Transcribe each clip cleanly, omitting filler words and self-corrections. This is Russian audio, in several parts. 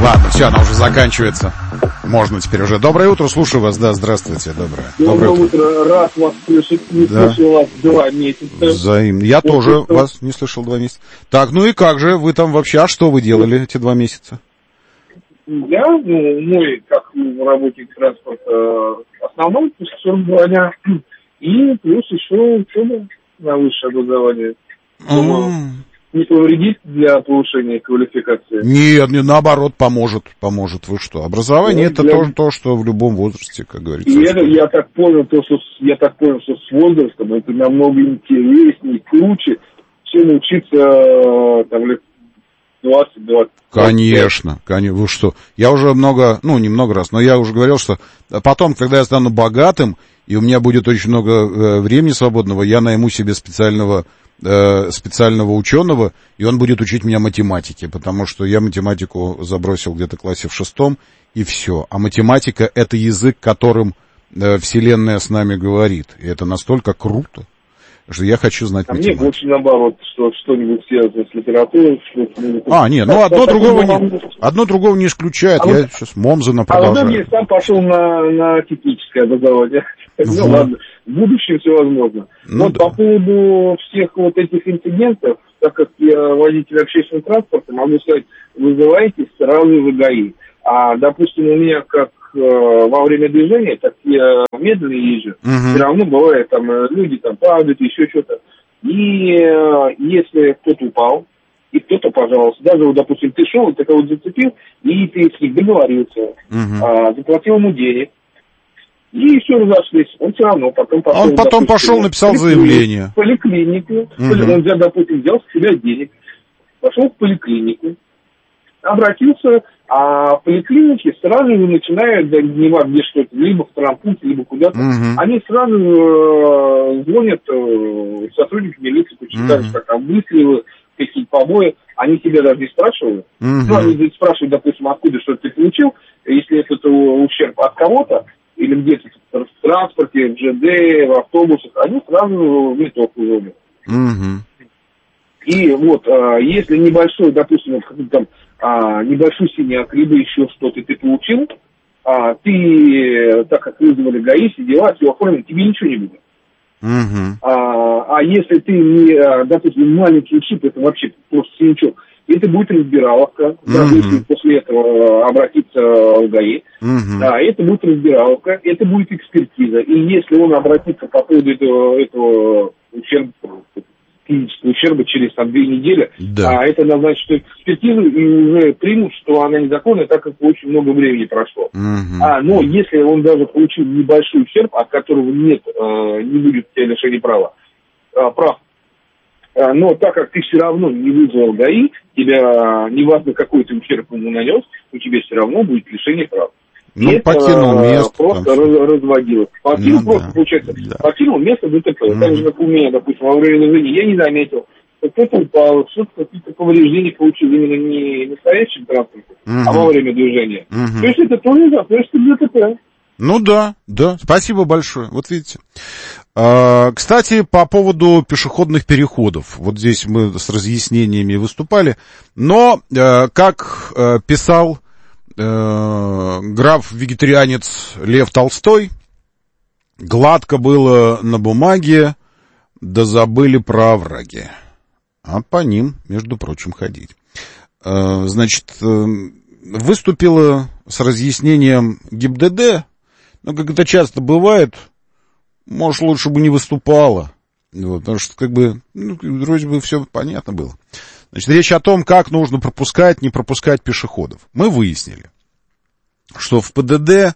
Ладно, все, она уже заканчивается. Можно теперь уже. Доброе утро, слушаю вас. Да, здравствуйте, доброе утро. Рад вас слышать. Не слышал вас 2 месяца. Взаимно. Я тоже вас не слышал 2 месяца. Так, ну и как же вы там вообще? А что вы делали эти 2 месяца? Я, мой, как работник транспорта, основной, пассажир броня, и плюс еще учеба на высшее образование. Не повредит для повышения квалификации? Нет, наоборот, поможет. Вы что? Образование это тоже то, что в любом возрасте, как говорится. И это, я так понял, что с возрастом это намного интереснее, круче, чем учиться там лет 20. Конечно. Вы что? Я уже не много раз, но я уже говорил, что потом, когда я стану богатым, и у меня будет очень много времени свободного, я найму себе специального ученого, и он будет учить меня математике, потому что я математику забросил где-то в классе в 6, и все. А математика — это язык, которым Вселенная с нами говорит. И это настолько круто, что я хочу знать математику. Мне больше наоборот, что что-нибудь связано с литературой. Нет, одно другого не исключает. Я сейчас Момзена продолжаю. Я сам пошел на техническое образование. Ладно, в будущем все возможно. По поводу всех вот этих инцидентов, так как я водитель общественного транспорта, могу сказать, вызывайте сразу же ГАИ. Допустим, у меня как во время движения, так я медленно езжу, все равно бывает, там люди там падают, еще что-то. И если кто-то упал, и кто-то, пожалуйста, даже, вот, допустим, ты шел, ты кого-то зацепил, и ты с ним договорился, заплатил ему денег, и все разошлись. Он все равно потом пошел, написал заявление. В поликлинику. Он, допустим, взял с себя денег, пошел в поликлинику, обратился, а в поликлинике сразу же начинают, неважно где что-то, либо в травмпункте, либо куда-то, они сразу звонят сотрудникам милиции, почитают, как там выстрелы, какие-то побои, они тебя даже не спрашивают. Они спрашивают, допустим, откуда что-то ты получил, если это ущерб от кого-то, или где-то в транспорте, в ЖД, в автобусах, они сразу в метовку звонят. И вот, если небольшой, допустим, там, небольшой синяк, либо еще что-то ты получил, ты, так как вызвали ГАИ, все дела, все оформлено, тебе ничего не будет. Если ты не, допустим, маленький чип, это вообще просто синячок, это будет разбираловка, даже если после этого обратиться в ГАИ, это будет разбираловка, это будет экспертиза, и если он обратится по поводу этого ущерба, физического ущерба через 2 недели, это назначит, что экспертизу и уже примут, что она незаконная, так как очень много времени прошло. Но если он даже получил небольшой ущерб, от которого не будет у тебя лишения прав, но так как ты все равно не вызвал ГАИ, тебя, неважно какой ты ущерб ему нанес, у тебя все равно будет лишение прав. Покинул место. Просто разводилось. Покинул место ДТП. Так же, как у меня, допустим, во время движения, я не заметил. Кто-то упал, что-то какие-то повреждения получил именно не настоящим транспортом, а во время движения. То есть это тоже относится к ДТП. Да. Спасибо большое. Вот видите. Кстати, по поводу пешеходных переходов. Вот здесь мы с разъяснениями выступали. Но, как писал граф-вегетарианец Лев Толстой, гладко было на бумаге, да забыли про овраги. А по ним, между прочим, ходить. Значит, выступила с разъяснением ГИБДД, но, как это часто бывает, может, лучше бы не выступала. Потому что, вроде бы все понятно было. Значит, речь о том, как нужно пропускать, не пропускать пешеходов. Мы выяснили, что в ПДД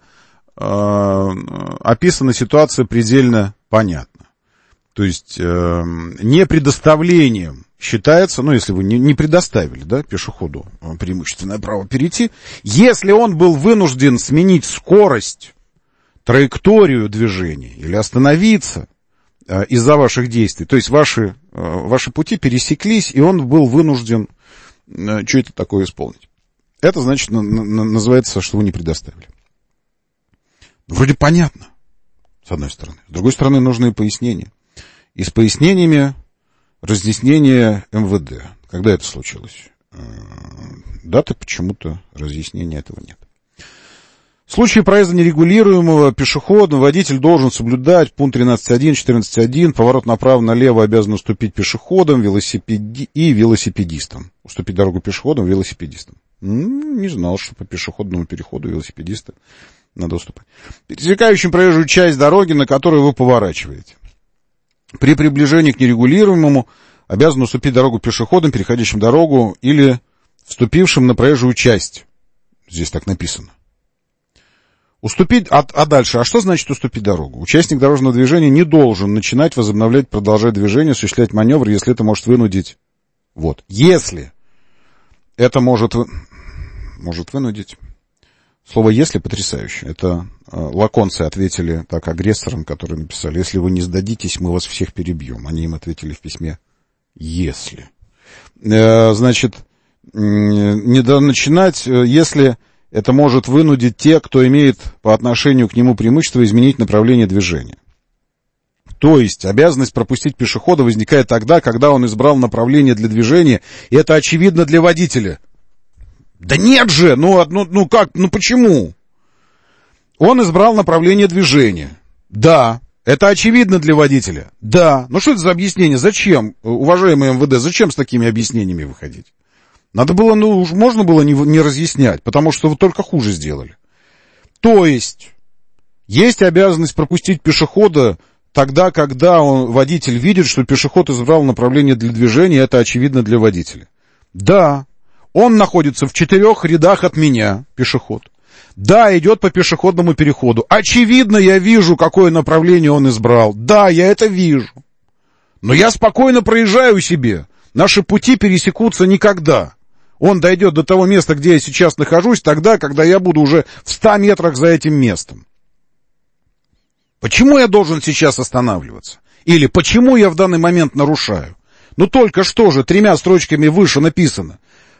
описана ситуация предельно понятна. То есть, не предоставлением считается, если вы не предоставили, пешеходу преимущественное право перейти, если он был вынужден сменить скорость, траекторию движения или остановиться из-за ваших действий, то есть ваши пути пересеклись, и он был вынужден что-то такое исполнить. Это значит, называется, что вы не предоставили. Вроде понятно, с одной стороны. С другой стороны, нужны пояснения. И с пояснениями разъяснение МВД. Когда это случилось? даты почему-то разъяснения этого нет. В случае проезда нерегулируемого пешехода водитель должен соблюдать пункт 13.1, 14.1, поворот направо-налево обязан уступить пешеходам и велосипедистам. Уступить дорогу пешеходам и велосипедистам. Не знал, что по пешеходному переходу велосипедисты надо уступать. Пересекающим проезжую часть дороги, на которую вы поворачиваете. При приближении к нерегулируемому обязан уступить дорогу пешеходам, переходящим дорогу или вступившим на проезжую часть. Здесь так написано. Уступить, дальше, а что значит уступить дорогу? Участник дорожного движения не должен начинать, возобновлять, продолжать движение, осуществлять маневр, если это может вынудить. Вот. Если это может вынудить. Слово «если» потрясающе. Это лаконцы ответили так агрессорам, которые написали: если вы не сдадитесь, мы вас всех перебьем. Они им ответили в письме «если». Значит, не надо начинать, если это может вынудить тех, кто имеет по отношению к нему преимущество, изменить направление движения. То есть обязанность пропустить пешехода возникает тогда, когда он избрал направление для движения, и это очевидно для водителя. Да нет же! Почему? Он избрал направление движения. Да. Это очевидно для водителя. Да. Ну что это за объяснение? Зачем, уважаемый МВД, зачем с такими объяснениями выходить? Надо было, можно было не разъяснять, потому что вы только хуже сделали. То есть обязанность пропустить пешехода тогда, когда водитель видит, что пешеход избрал направление для движения, это очевидно для водителя. Да, он находится в 4 рядах от меня, пешеход. Да, идет по пешеходному переходу. Очевидно, я вижу, какое направление он избрал. Да, я это вижу. Но я спокойно проезжаю себе. Наши пути пересекутся никогда. Он дойдет до того места, где я сейчас нахожусь, тогда, когда я буду уже в 100 метрах за этим местом. Почему я должен сейчас останавливаться? Или почему я в данный момент нарушаю? Только что же 3 строчками выше написано.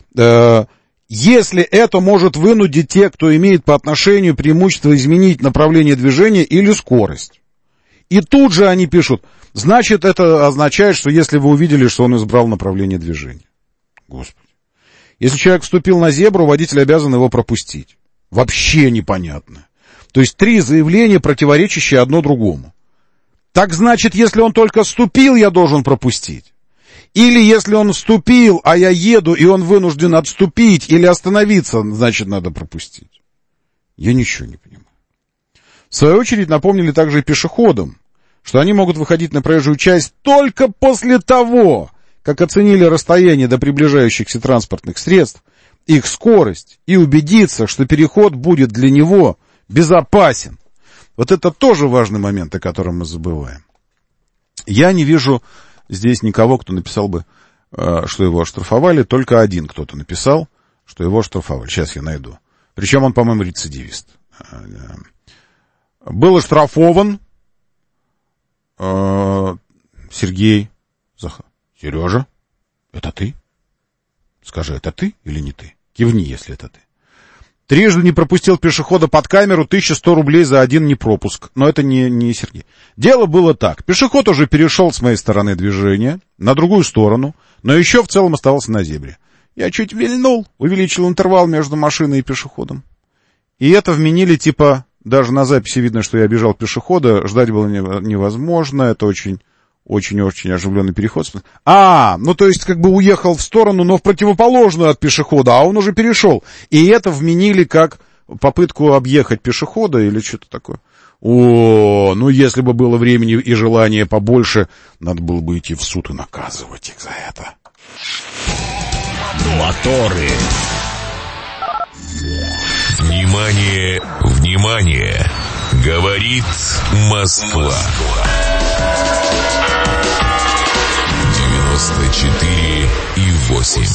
Если это может вынудить тех, кто имеет по отношению преимущество, изменить направление движения или скорость. И тут же они пишут, значит, это означает, что если вы увидели, что он избрал направление движения. Господи. Если человек вступил на зебру, водитель обязан его пропустить. Вообще непонятно. То есть 3 заявления, противоречащие одно другому. Так значит, если он только вступил, я должен пропустить. Или если он вступил, а я еду, и он вынужден отступить или остановиться, значит, надо пропустить. Я ничего не понимаю. В свою очередь напомнили также и пешеходам, что они могут выходить на проезжую часть только после того, как оценили расстояние до приближающихся транспортных средств, их скорость, и убедиться, что переход будет для него безопасен. Вот это тоже важный момент, о котором мы забываем. Я не вижу здесь никого, кто написал бы, что его оштрафовали. Только один кто-то написал, что его оштрафовали. Сейчас я найду. Причем он, по-моему, рецидивист. Был оштрафован Сергей Захар. Сережа, это ты? Скажи, это ты или не ты? Кивни, если это ты. 3 не пропустил пешехода под камеру, 1100 рублей за 1 непропуск. Но это не Сергей. Дело было так. Пешеход уже перешел с моей стороны движения на другую сторону, но еще в целом оставался на зебре. Я чуть вильнул, увеличил интервал между машиной и пешеходом. И это вменили, даже на записи видно, что я обижал пешехода, ждать было невозможно, это очень оживленный переход. То есть уехал в сторону, но в противоположную от пешехода, а он уже перешел. И это вменили как попытку объехать пешехода или что-то такое. Если бы было времени и желания побольше, надо было бы идти в суд и наказывать их за это. Моторы. Внимание, внимание! Говорит Москва. 94,8.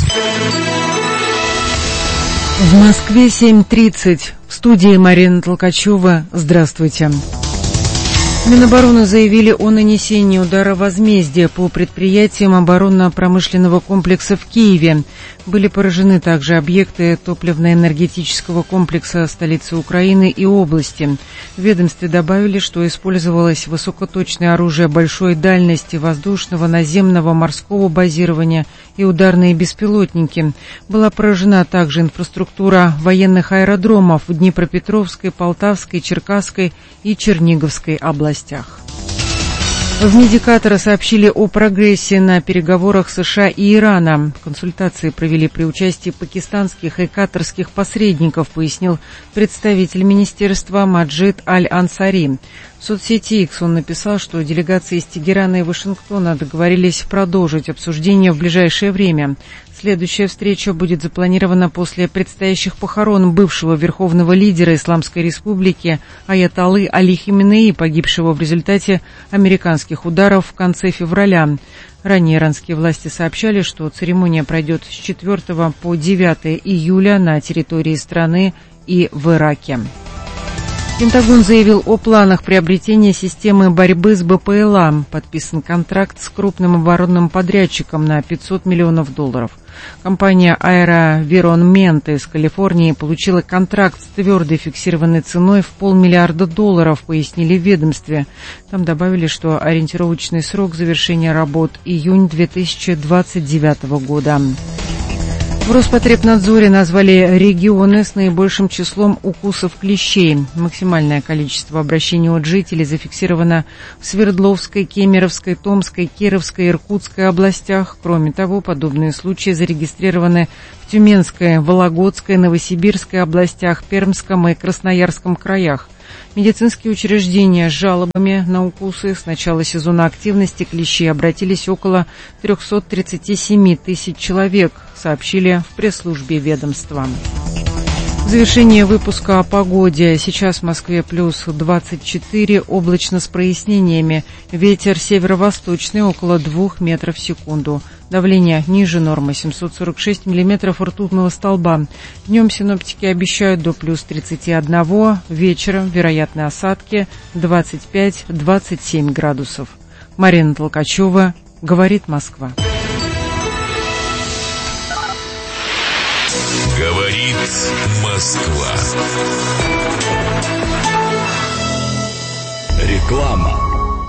В Москве 7:30. В студии Марина Толкачева. Здравствуйте. Минобороны заявили о нанесении удара возмездия по предприятиям оборонно-промышленного комплекса в Киеве. Были поражены также объекты топливно-энергетического комплекса столицы Украины и области. В ведомстве добавили, что использовалось высокоточное оружие большой дальности воздушного, наземного, морского базирования и ударные беспилотники. Была поражена также инфраструктура военных аэродромов в Днепропетровской, Полтавской, Черкасской и Черниговской областях. В Медикатора сообщили о прогрессе на переговорах США и Ирана. Консультации провели при участии пакистанских и катарских посредников, пояснил представитель министерства Маджид Аль-Ансари. В соцсети X он написал, что делегации из Тегерана и Вашингтона договорились продолжить обсуждение в ближайшее время. Следующая встреча будет запланирована после предстоящих похорон бывшего верховного лидера Исламской Республики аятоллы Али Хаменеи, погибшего в результате американских ударов в конце февраля. Ранее иранские власти сообщали, что церемония пройдет с 4 по 9 июля на территории страны и в Ираке. Пентагон заявил о планах приобретения системы борьбы с БПЛА. Подписан контракт с крупным оборонным подрядчиком на $500 миллионов. Компания Aerovironment из Калифорнии получила контракт с твердой фиксированной ценой в $500 миллиона, пояснили в ведомстве. Там добавили, что ориентировочный срок завершения работ – июнь 2029 года. В Роспотребнадзоре назвали регионы с наибольшим числом укусов клещей. Максимальное количество обращений от жителей зафиксировано в Свердловской, Кемеровской, Томской, Кировской, Иркутской областях. Кроме того, подобные случаи зарегистрированы в Тюменской, Вологодской, Новосибирской областях, Пермском и Красноярском краях. Медицинские учреждения с жалобами на укусы с начала сезона активности клещей обратились около 337 тысяч человек, сообщили в пресс-службе ведомства. В завершение выпуска о погоде. Сейчас в Москве плюс 24, облачно с прояснениями. Ветер северо-восточный около 2 метров в секунду. Давление ниже нормы 746 миллиметров ртутного столба. Днем синоптики обещают до плюс 31, вечером вероятны осадки 25-27 градусов. Марина Толкачева, говорит Москва. Говорит Москва. Реклама.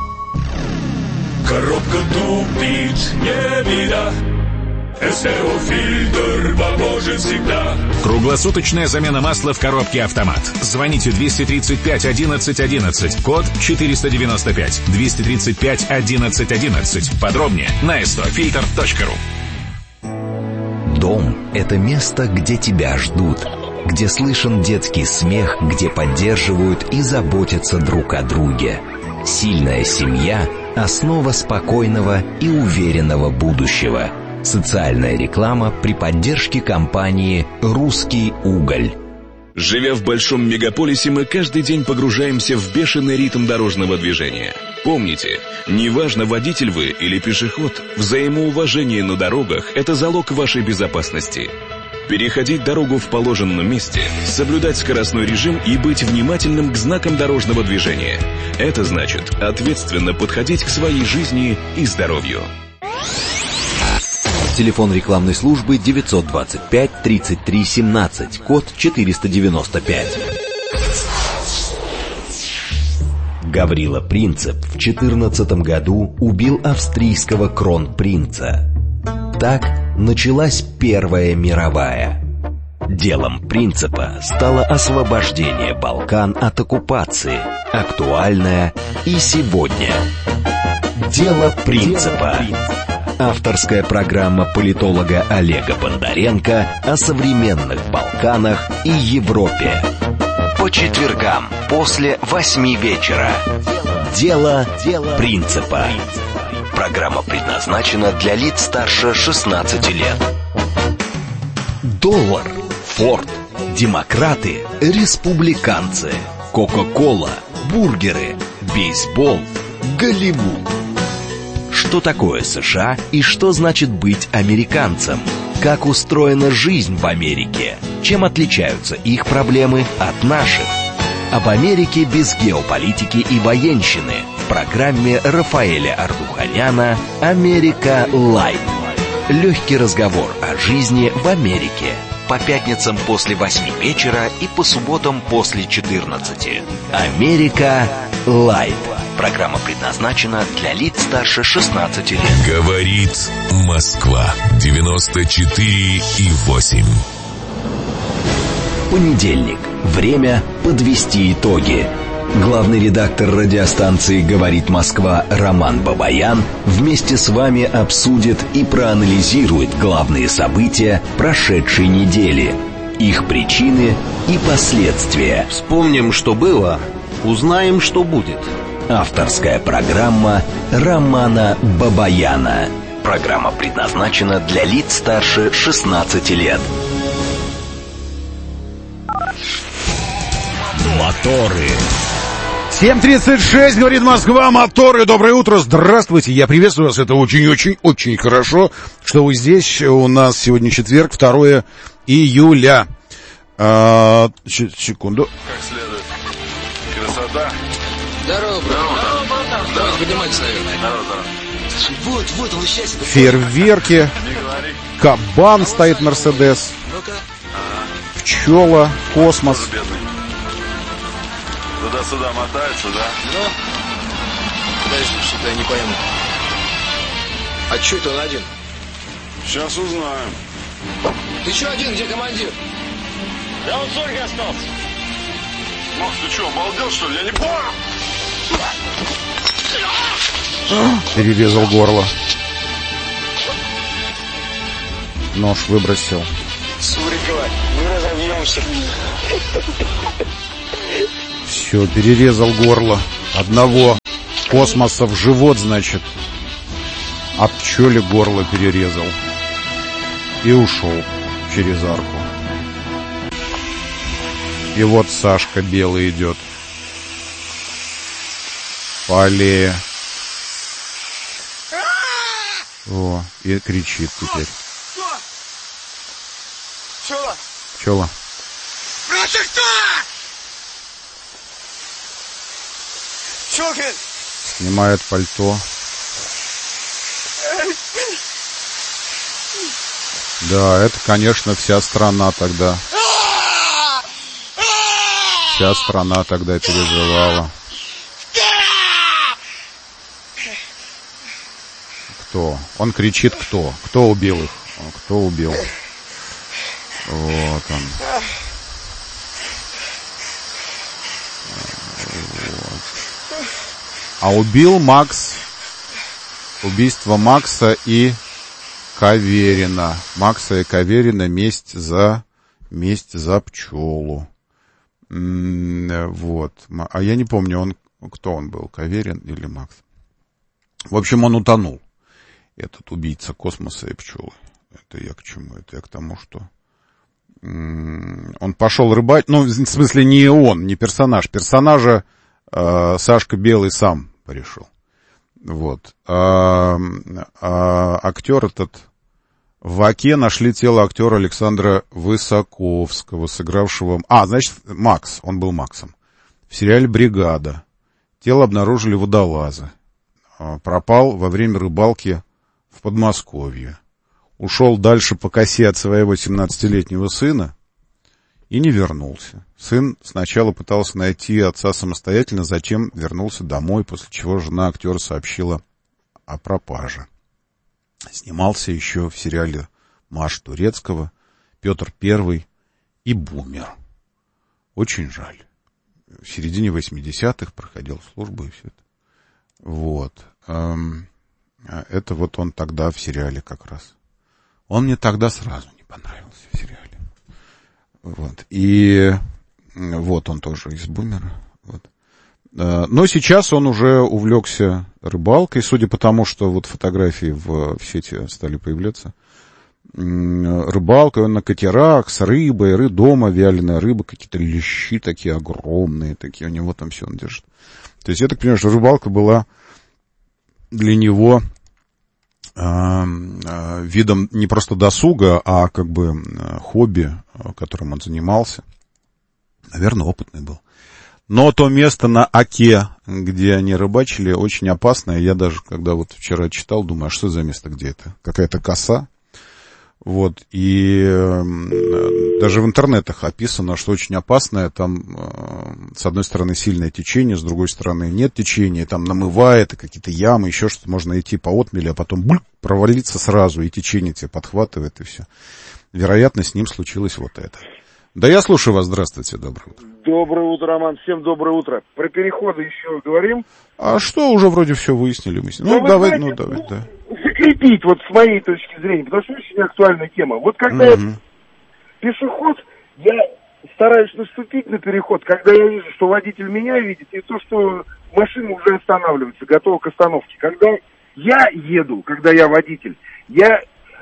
Коробка тупит, не беда. СТО-фильтр поможет всегда. Круглосуточная замена масла в коробке «Автомат». Звоните 235 11 11, код 495. 235 11 11. Подробнее на stofilter.ru. Дом – это место, где тебя ждут, где слышен детский смех, где поддерживают и заботятся друг о друге. Сильная семья – основа спокойного и уверенного будущего. Социальная реклама при поддержке компании «Русский уголь». Живя в большом мегаполисе, мы каждый день погружаемся в бешеный ритм дорожного движения. Помните, неважно, водитель вы или пешеход, взаимоуважение на дорогах – это залог вашей безопасности. Переходить дорогу в положенном месте, соблюдать скоростной режим и быть внимательным к знакам дорожного движения – это значит ответственно подходить к своей жизни и здоровью. Телефон рекламной службы 925 33 17, код 495. Гаврила Принцип в 2014 году убил австрийского кронпринца. Так началась Первая мировая. Делом Принципа стало освобождение Балкан от оккупации, актуальное и сегодня. Дело Принципа. Авторская программа политолога Олега Бондаренко о современных Балканах и Европе. По четвергам после 8 вечера. Дело Принципа. Программа предназначена для лиц старше 16 лет. Доллар, Форд, демократы, республиканцы, Кока-кола, бургеры, бейсбол, Голливуд. Что такое США и что значит быть американцем? Как устроена жизнь в Америке? Чем отличаются их проблемы от наших? Об Америке без геополитики и военщины в программе Рафаэля Ардуханяна «Америка Лайт». Легкий разговор о жизни в Америке. по пятницам после 8 вечера и по субботам после 14. «Америка Лайт». Программа предназначена для лиц старше 16 лет. Говорит Москва. 94,8. Понедельник. Время подвести итоги. Главный редактор радиостанции «Говорит Москва» Роман Бабаян вместе с вами обсудит и проанализирует главные события прошедшей недели, их причины и последствия. Вспомним, что было, узнаем, что будет. Авторская программа Романа Бабаяна. Программа предназначена для лиц старше 16 лет. Моторы. 7:36, говорит Москва, моторы, доброе утро, здравствуйте, я приветствую вас, это очень-очень-очень хорошо, что вы здесь, у нас сегодня четверг, 2 июля, секунду. Как следует. Красота. Здорово, брат. Давайте поднимайтесь, наверное. Здорово. Вот, он счастье. Фейерверки, кабан стоит, Мерседес, Ну-ка. пчела, космос. Бедный. Туда-сюда мотается, да? Ну, подожди, что-то я не пойму. А чё это он один? Сейчас узнаем. Ты чё один, где командир? Я вот с Ольгой остался. Макс, ты чё, обалдел, что ли? Я не понял. Перерезал горло. Нож выбросил. Сурикова, мы разобьемся. Все, перерезал горло. Одного космоса в живот, значит. А пчеле горло перерезал. И ушел через арку. И вот Сашка белый идет по аллее. О, и кричит теперь. Пчела. Брат, ты кто? Чокин! Снимает пальто. Да, это, конечно, вся страна тогда. Вся страна тогда переживала. Кто? Он кричит, кто? Кто убил их? Кто убил? Вот он. Вот. А убил Макс. Убийство Макса и Каверина. Макса и Каверина, месть за пчелу. Вот. А я не помню, кто он был, Каверин или Макс. В общем, он утонул. Этот убийца космоса и пчелы. Это я к чему? Это я к тому, что он пошел рыбачить. Ну, в смысле, не он, не персонаж. Персонажа Сашка Белый сам порешил. Вот. Актер этот... В Оке нашли тело актера Александра Высоковского, сыгравшего... значит, Макс. Он был Максом. В сериале «Бригада». Тело обнаружили водолазы. Пропал во время рыбалки в Подмосковье. Ушел дальше по косе от своего 17-летнего сына и не вернулся. Сын сначала пытался найти отца самостоятельно, затем вернулся домой, после чего жена актера сообщила о пропаже. Снимался еще в сериале Маша Турецкого, Петр I и Бумер. Очень жаль. В середине 80-х проходил службу и все это. Вот. Это вот он тогда в сериале как раз. Он мне тогда сразу не понравился в сериале. Вот. И вот он тоже из Бумера. Вот. Но сейчас он уже увлекся рыбалкой, судя по тому, что вот фотографии в сети стали появляться. Рыбалкой он на катерах с рыбой, дома вяленая рыба, какие-то лещи такие огромные, такие у него там все он держит. То есть я так понимаю, что рыбалка была для него видом не просто досуга, а как бы хобби, которым он занимался. Наверное, опытный был. Но то место на Оке, где они рыбачили, очень опасное. Я даже, когда вот вчера читал, думаю, а что за место, где это? Какая-то коса? Вот, и даже в интернетах описано, что очень опасное, там, с одной стороны, сильное течение, с другой стороны, нет течения, там намывает, и какие-то ямы, еще что-то, можно идти по отмели, а потом провалиться сразу, и течение тебя подхватывает, и все. Вероятно, с ним случилось вот это. Да, я слушаю вас, здравствуйте, доброе утро. Доброе утро, Роман, всем доброе утро. Про переходы еще говорим? А что, уже вроде все выяснили. Ну, давай, знаете, давай, да. Закрепить, вот с моей точки зрения, потому что очень актуальная тема. Вот когда я пешеход, я стараюсь наступить на переход, когда я вижу, что водитель меня видит, и то, что машина уже останавливается, готова к остановке. Когда я еду, когда я водитель, я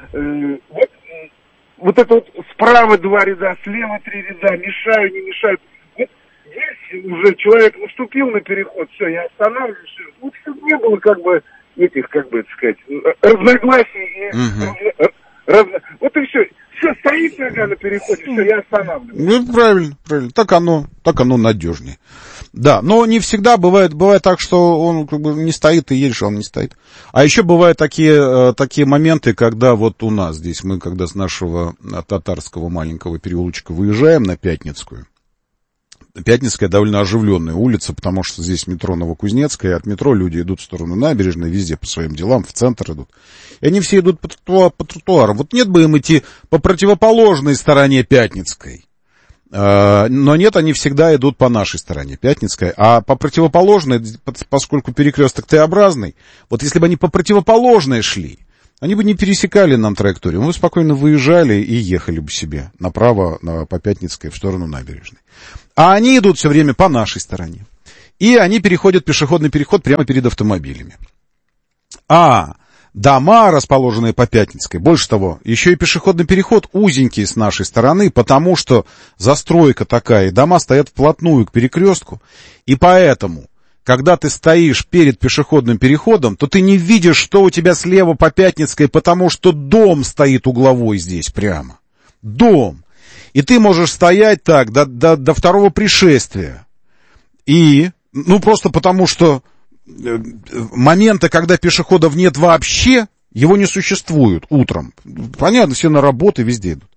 вот это вот справа 2 ряда, слева 3 ряда, мешаю, не мешаю. Вот здесь уже человек наступил на переход, все, я останавливаюсь. Вот чтобы не было как бы этих, как бы это сказать, разногласий. Вот и все. Все, стоит нога на переходе, все, я останавливаюсь. Ну, правильно. Так оно надежнее. Да, но не всегда бывает так, что он как бы не стоит, и едешь, а он не стоит. А еще бывают такие моменты, когда вот у нас здесь, мы когда с нашего татарского маленького переулочка выезжаем на Пятницкую. Пятницкая довольно оживленная улица, потому что здесь метро Новокузнецкая, и от метро люди идут в сторону набережной, везде по своим делам, в центр идут. И они все идут по тротуару. Вот нет бы им идти по противоположной стороне Пятницкой. Но нет, они всегда идут по нашей стороне, Пятницкая. А по противоположной, поскольку перекресток Т-образный, вот если бы они по противоположной шли, они бы не пересекали нам траекторию. Мы спокойно выезжали и ехали бы себе направо по Пятницкой в сторону набережной. А они идут все время по нашей стороне. И они переходят пешеходный переход прямо перед автомобилями. А дома, расположенные по Пятницкой, больше того, еще и пешеходный переход узенький с нашей стороны, потому что застройка такая, и дома стоят вплотную к перекрестку. И поэтому, когда ты стоишь перед пешеходным переходом, то ты не видишь, что у тебя слева по Пятницкой, потому что дом стоит угловой здесь прямо. Дом. И ты можешь стоять так до второго пришествия. И, просто потому что моменты, когда пешеходов нет вообще, его не существует утром. Понятно, все на работу, везде идут.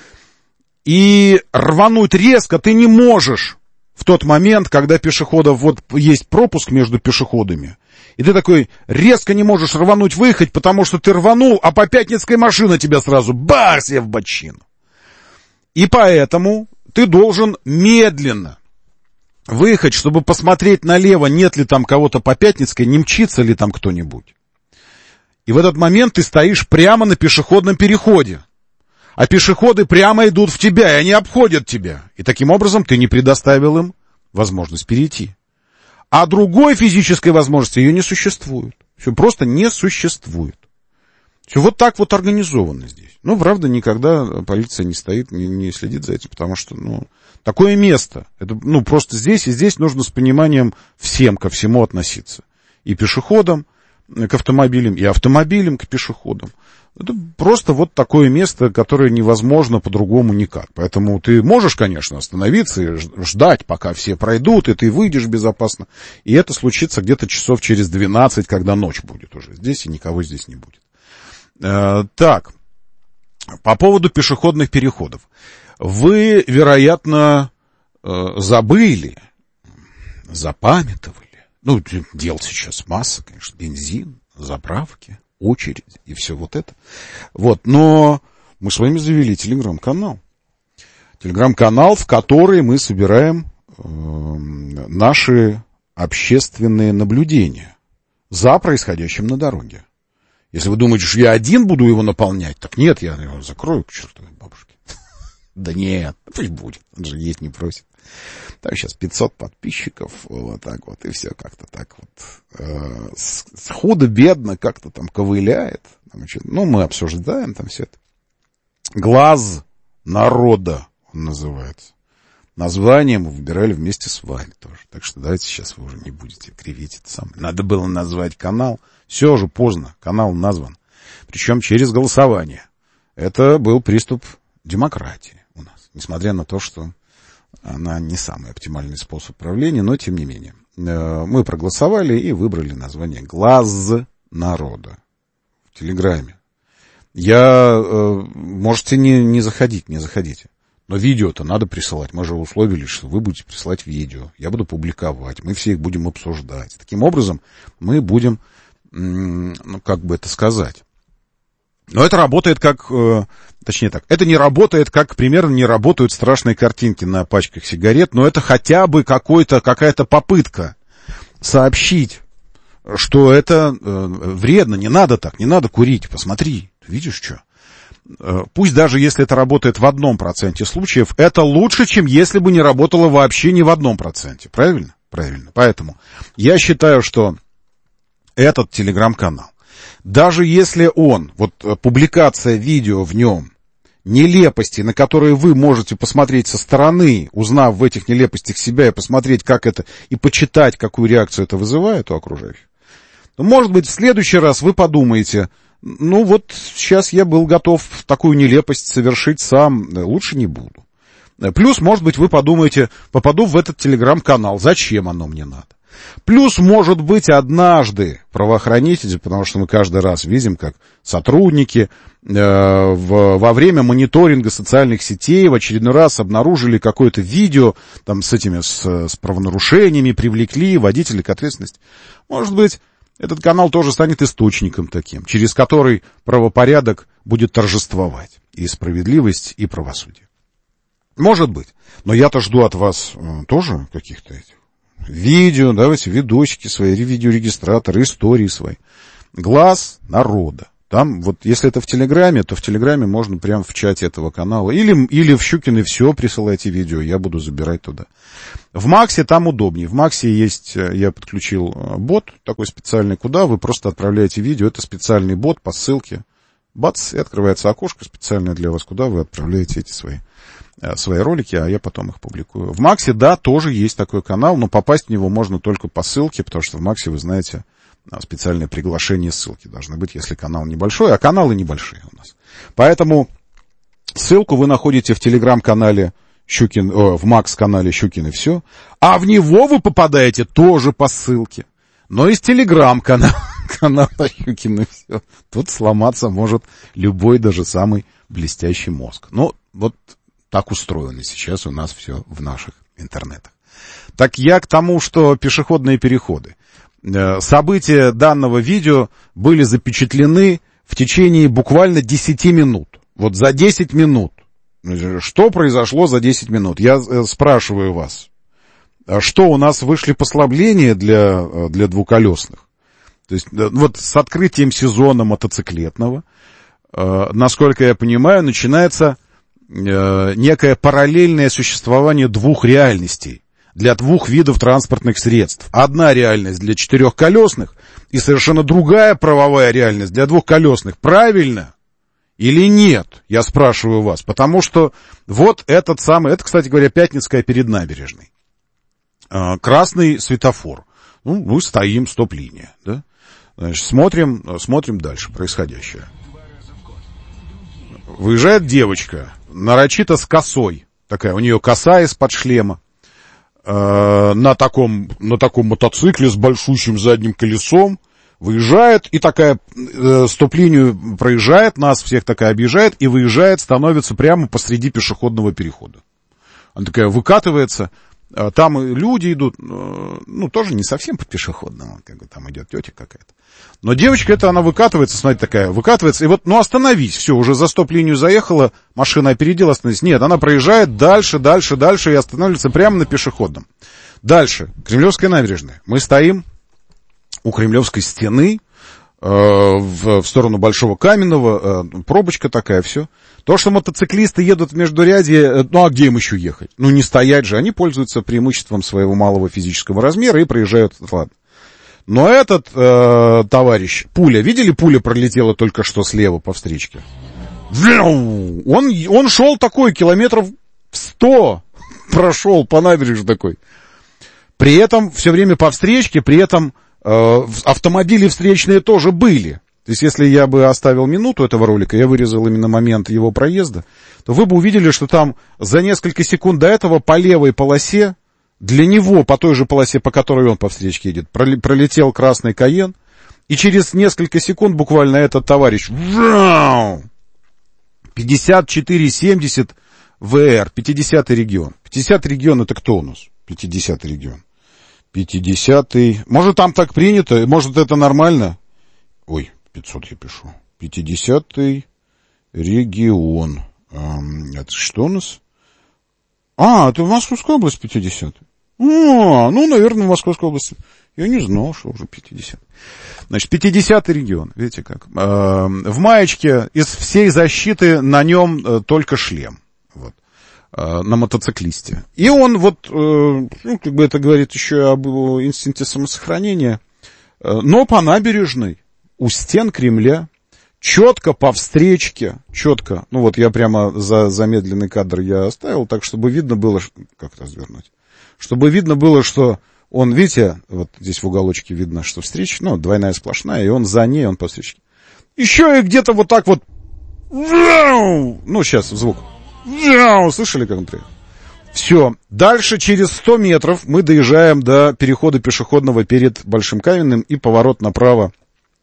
И рвануть резко ты не можешь в тот момент, когда пешеходов, вот есть пропуск между пешеходами, и ты такой резко не можешь рвануть, выехать, потому что ты рванул, а по Пятницкой машина тебя сразу бах себе в бочину. И поэтому ты должен медленно выехать, чтобы посмотреть налево, нет ли там кого-то по Пятницкой, не мчится ли там кто-нибудь. И в этот момент ты стоишь прямо на пешеходном переходе. А пешеходы прямо идут в тебя, и они обходят тебя. И таким образом ты не предоставил им возможность перейти. А другой физической возможности ее не существует. Все просто не существует. Все вот так вот организовано здесь. Правда, никогда полиция не стоит, не следит за этим, потому что, такое место. Это, просто здесь и здесь нужно с пониманием всем ко всему относиться. И пешеходам к автомобилям, и автомобилям к пешеходам. Это просто вот такое место, которое невозможно по-другому никак. Поэтому ты можешь, конечно, остановиться и ждать, пока все пройдут, и ты выйдешь безопасно. И это случится где-то часов через 12, когда ночь будет уже здесь, и никого здесь не будет. Так, по поводу пешеходных переходов. Вы, вероятно, забыли, запамятовали. Дел сейчас масса, конечно, бензин, заправки, очередь и все вот это. Но мы с вами завели телеграм-канал. Телеграм-канал, в который мы собираем наши общественные наблюдения за происходящим на дороге. Если вы думаете, что я один буду его наполнять, так нет, я его закрою к чертовой бабушке. Да нет, пусть будет, он же есть не просит. Так, сейчас 500 подписчиков, вот так вот, и все как-то так вот. Худо-бедно как-то там ковыляет. Мы обсуждаем там все это. Глаз народа он называется. Название мы выбирали вместе с вами тоже. Так что давайте сейчас вы уже не будете кривить это самое. Надо было назвать канал. Все уже поздно, канал назван. Причем через голосование. Это был приступ демократии у нас. Несмотря на то, что она не самый оптимальный способ правления, но тем не менее. Мы проголосовали и выбрали название «Глаз народа» в Телеграме. Можете не заходить, не заходите. Но видео-то надо присылать. Мы же условились, что вы будете присылать видео. Я буду публиковать. Мы все их будем обсуждать. Таким образом, мы будем, как бы это сказать. Но это работает это не работает, как примерно не работают страшные картинки на пачках сигарет, но это хотя бы какая-то попытка сообщить, что это вредно, не надо так, не надо курить, посмотри, видишь что? Пусть даже если это работает в 1% случаев, это лучше, чем если бы не работало вообще ни в 1%, правильно? Правильно. Поэтому я считаю, что этот телеграм-канал, даже если публикация видео в нем, нелепости, на которые вы можете посмотреть со стороны, узнав в этих нелепостях себя и посмотреть, как это, и почитать, какую реакцию это вызывает у окружающих, то, может быть, в следующий раз вы подумаете, сейчас я был готов такую нелепость совершить сам, лучше не буду. Плюс, может быть, вы подумаете, попаду в этот телеграм-канал, зачем оно мне надо? Плюс, может быть, однажды правоохранители, потому что мы каждый раз видим, как сотрудники во время мониторинга социальных сетей в очередной раз обнаружили какое-то видео там с правонарушениями, привлекли водителей к ответственности. Может быть, этот канал тоже станет источником таким, через который правопорядок будет торжествовать. И справедливость, и правосудие. Может быть. Но я-то жду от вас тоже каких-то этих видео, давайте видосики свои, видеорегистраторы, истории свои. Глаз народа. Там если это в Телеграме, то в Телеграме можно прямо в чате этого канала. Или в Щукино все присылайте видео, я буду забирать туда. В Максе там удобнее. В Максе я подключил бот такой специальный, куда вы просто отправляете видео. Это специальный бот по ссылке. Бац, и открывается окошко специальное для вас, куда вы отправляете эти свои ролики, а я потом их публикую. В Максе, да, тоже есть такой канал, но попасть в него можно только по ссылке, потому что в Максе, вы знаете, специальное приглашение ссылки должны быть, если канал небольшой, а каналы небольшие у нас. Поэтому ссылку вы находите в телеграм-канале в Макс-канале Щукин и все, а в него вы попадаете тоже по ссылке, но из телеграм-канала Щукин и все. Тут сломаться может любой, даже самый блестящий мозг. Так устроено сейчас у нас все в наших интернетах. Так я к тому, что пешеходные переходы. События данного видео были запечатлены в течение буквально 10 минут. За 10 минут. Что произошло за 10 минут? Я спрашиваю вас. Что у нас вышли послабления для двуколесных? То есть с открытием сезона мотоциклетного, насколько я понимаю, начинается некое параллельное существование двух реальностей для двух видов транспортных средств. Одна реальность для четырехколесных и совершенно другая правовая реальность для двухколесных. Правильно или нет? Я спрашиваю вас. Потому что это, кстати говоря, Пятницкая перед набережной. Красный светофор. Мы стоим, стоп-линия. Да? Значит, смотрим дальше происходящее. Выезжает девочка, нарочито с косой. Такая, у нее коса из-под шлема. На таком мотоцикле с большущим задним колесом. Выезжает и такая стоп-линию проезжает, нас всех такая объезжает и выезжает, становится прямо посреди пешеходного перехода. Она такая выкатывается. Там люди идут, тоже не совсем по пешеходному, там идет тетя какая-то. Но девочка она выкатывается, смотрите, такая, выкатывается, и остановись, все, уже за стоп-линию заехала, машина опередила, остановись. Нет, она проезжает дальше и останавливается прямо на пешеходном. Дальше, Кремлевская набережная. Мы стоим у Кремлевской стены, в сторону Большого Каменного, пробочка такая, все. То, что мотоциклисты едут в междурядье, а где им еще ехать? Не стоять же, они пользуются преимуществом своего малого физического размера и проезжают, ладно. Но этот товарищ, видели, пуля пролетела только что слева по встречке? Он шел такой, километров 100 прошел по набережной такой. При этом все время по встречке, при этом автомобили встречные тоже были. То есть, если я бы оставил минуту этого ролика, я вырезал именно момент его проезда, то вы бы увидели, что там за несколько секунд до этого по левой полосе, для него, по той же полосе, по которой он по встречке едет, пролетел красный Кайен, И через несколько секунд буквально этот товарищ 5470 ВР, 50-й регион. 50-й регион это кто у нас? 50-й регион. 50-й. Может, там так принято? Может, это нормально? Ой, 500 я пишу. 50-й регион. Это что у нас? Это Московская область 50-й. Ну, наверное, в Московской области. Я не знал, что уже 50-й. Значит, 50-й регион. Видите как? В маечке из всей защиты на нем только шлем. Вот. На мотоциклисте. И он вот, как бы это говорит еще об инстинкте самосохранения, но по набережной, у стен Кремля, четко по встречке, четко, ну вот я прямо за замедленный кадр я оставил, так, чтобы видно было, как развернуть, чтобы видно было, что он, видите, вот здесь в уголочке видно, что встреча, ну, двойная сплошная, и он за ней, он по встречке. Еще и где-то вот так вот, ну, сейчас звук. Слышали, как он приехал? Все. Дальше через 100 метров мы доезжаем до перехода пешеходного перед Большим Каменным и поворот направо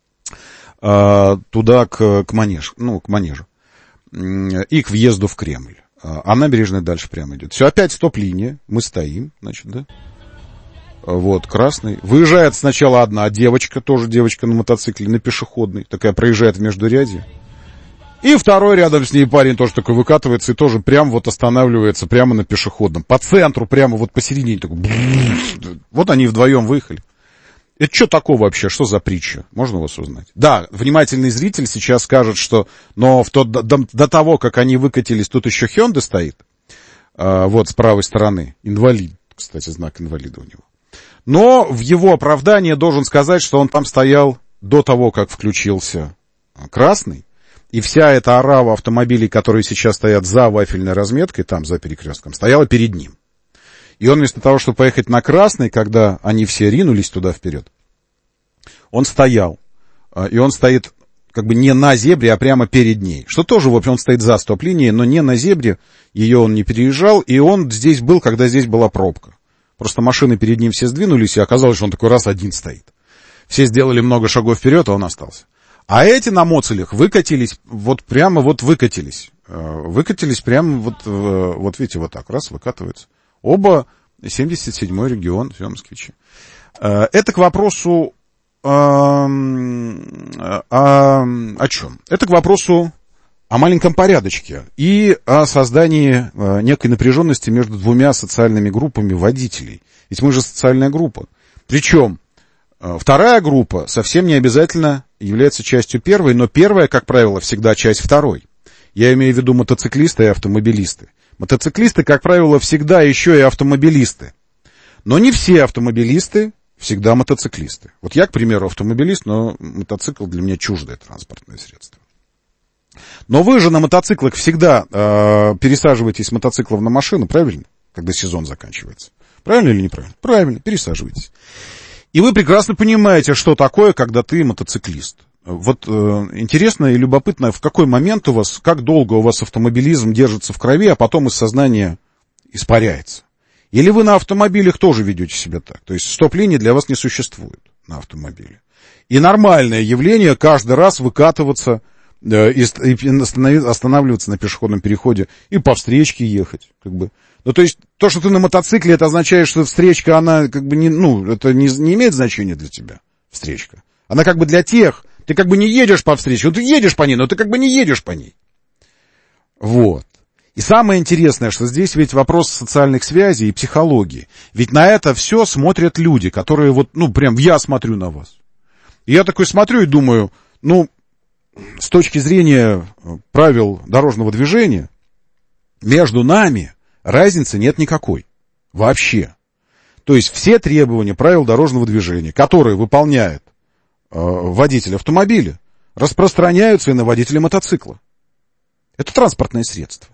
туда к манежу, ну, к манежу. И к въезду в Кремль. А набережная дальше прямо идет. Все, опять стоп-линия. Мы стоим, значит, да? Вот, красный. Выезжает сначала одна девочка, тоже девочка на мотоцикле, на пешеходной. Такая проезжает в междурядье. И второй рядом с ней парень тоже такой выкатывается и тоже прям вот останавливается прямо на пешеходном. По центру, прямо вот посередине. Такой, вот они вдвоем выехали. Это что такое вообще? Что за притча? Можно вас узнать? Да, внимательный зритель сейчас скажет, что но до того, как они выкатились, тут еще Hyundai стоит. Вот с правой стороны. Инвалид. Кстати, знак инвалида у него. Но в его оправдание должен сказать, что он там стоял до того, как включился красный. И вся эта орава автомобилей, которые сейчас стоят за вафельной разметкой, там, за перекрестком, стояла перед ним. И он вместо того, чтобы поехать на красный, когда они все ринулись туда вперед, он стоял. И он стоит как бы не на зебре, а прямо перед ней. Что тоже, в общем, он стоит за стоп-линией, но не на зебре. Ее он не переезжал. И он здесь был, когда здесь была пробка. Просто машины перед ним все сдвинулись, и оказалось, что он такой раз один стоит. Все сделали много шагов вперед, а он остался. А эти на моцелях выкатились, вот прямо вот выкатились. Выкатились прямо вот видите, вот так, раз, выкатываются. Оба 77-й регион, все москвичи. Это к вопросу о чем? Это к вопросу о маленьком порядочке и о создании некой напряженности между двумя социальными группами водителей. Ведь мы же социальная группа. Причем вторая группа совсем не обязательно является частью первой, но первая, как правило, всегда часть второй. Я имею в виду мотоциклисты и автомобилисты. Мотоциклисты, как правило, всегда еще и автомобилисты. Но не все автомобилисты всегда мотоциклисты. Вот я, к примеру, автомобилист, но мотоцикл для меня чуждое транспортное средство. Но вы же на мотоциклах всегда пересаживаетесь с мотоциклов на машину, правильно? Когда сезон заканчивается. Правильно или неправильно? Правильно, пересаживайтесь. И вы прекрасно понимаете, что такое, когда ты мотоциклист. Вот интересно и любопытно, в какой момент у вас, как долго у вас автомобилизм держится в крови, а потом из сознания испаряется. Или вы на автомобилях тоже ведете себя так. То есть стоп-линии для вас не существует на автомобиле. И нормальное явление каждый раз выкатываться и останавливаться на пешеходном переходе и по встречке ехать. Как бы. Ну, то есть, то, что ты на мотоцикле, это означает, что встречка, она как бы не, ну, это не имеет значения для тебя, встречка. Она как бы для тех, ты как бы не едешь по встречке, ну, ты едешь по ней, но ты как бы не едешь по ней. Вот. И самое интересное, что здесь ведь вопрос социальных связей и психологии. Ведь на это все смотрят люди, которые вот, ну, прям я смотрю на вас. И я такой смотрю и думаю, ну, с точки зрения правил дорожного движения, между нами разницы нет никакой. Вообще. То есть все требования правил дорожного движения, которые выполняет водитель автомобиля, распространяются и на водителя мотоцикла. Это транспортное средство.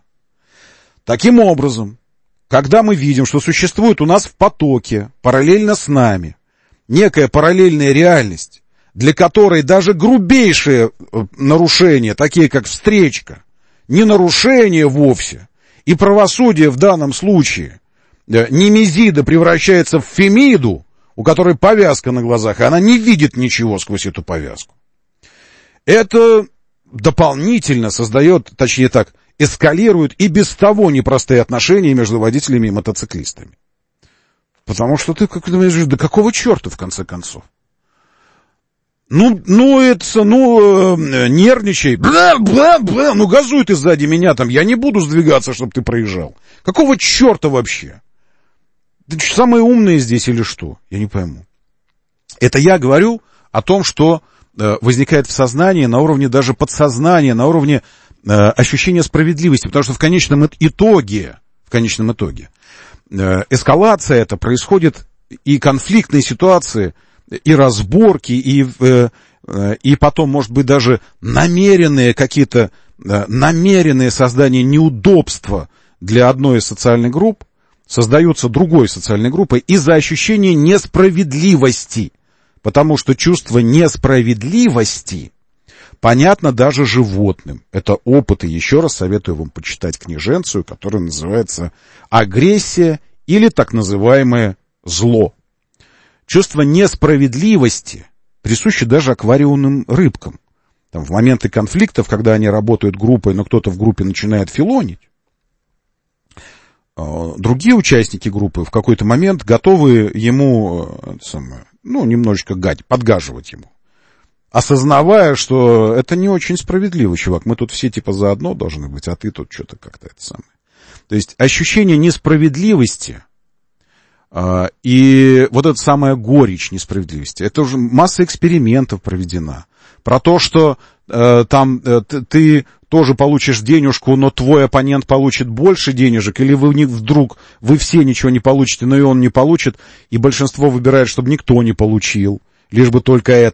Таким образом, когда мы видим, что существует у нас в потоке, параллельно с нами, некая параллельная реальность, для которой даже грубейшие нарушения, такие как встречка, не нарушение вовсе, и правосудие в данном случае, немезида превращается в фемиду, у которой повязка на глазах, и она не видит ничего сквозь эту повязку. Это дополнительно создает, точнее так, эскалирует и без того непростые отношения между водителями и мотоциклистами. Потому что ты как думаешь, да какого черта в конце концов? Нервничай, газуй ты сзади меня там, я не буду сдвигаться, чтобы ты проезжал. Какого черта вообще? Ты самые умные здесь или что? Я не пойму. Это я говорю о том, что возникает в сознании, на уровне даже подсознания, на уровне ощущения справедливости, потому что в конечном итоге эскалация это происходит, и конфликтные ситуации, и разборки, и потом, может быть, даже намеренные создание неудобства для одной из социальных групп создаются другой социальной группой из-за ощущения несправедливости. Потому что чувство несправедливости понятно даже животным. Это опыт, и еще раз советую вам почитать книженцию, которая называется «Агрессия» или так называемое «зло». Чувство несправедливости присуще даже аквариумным рыбкам. Там, в моменты конфликтов, когда они работают группой, но кто-то в группе начинает филонить, другие участники группы в какой-то момент готовы ему немножечко подгаживать ему, осознавая, что это не очень справедливо, чувак, мы тут все типа заодно должны быть, а ты тут что-то как-то это самое. То есть ощущение несправедливости и вот эта самая горечь несправедливости, это уже масса экспериментов проведена. Про то, что ты тоже получишь денежку, но твой оппонент получит больше денежек, или вы все ничего не получите, но и он не получит, и большинство выбирает, чтобы никто не получил, лишь бы только